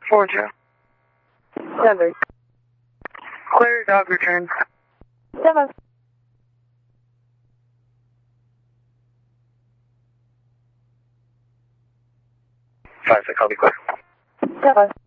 Georgia. 7. Clear dog return. 7. 5, copy clear. 7.